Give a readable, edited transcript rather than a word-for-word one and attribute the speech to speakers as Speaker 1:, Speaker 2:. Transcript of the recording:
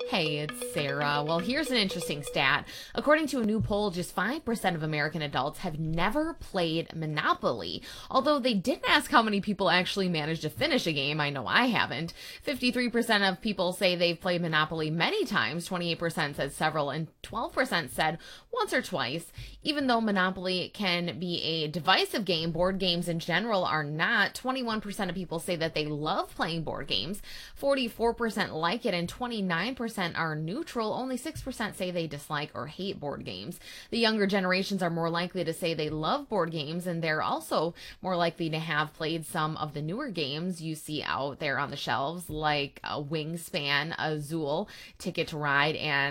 Speaker 1: Hey, it's Sarah. Well, here's an interesting stat. According to a new poll, just 5% of American adults have never played Monopoly. Although they didn't ask how many people actually managed to finish a game, I know I haven't. 53% of people say they've played Monopoly many times, 28% said several, and 12% said once or twice. Even though Monopoly can be a divisive game, board games in general are not. 21% of people say that they love playing board games, 44% like it, and 29% are neutral. Only 6% say they dislike or hate board games. The younger generations are more likely to say they love board games, and they're also more likely to have played some of the newer games you see out there on the shelves, like Wingspan, Azul, Ticket to Ride, and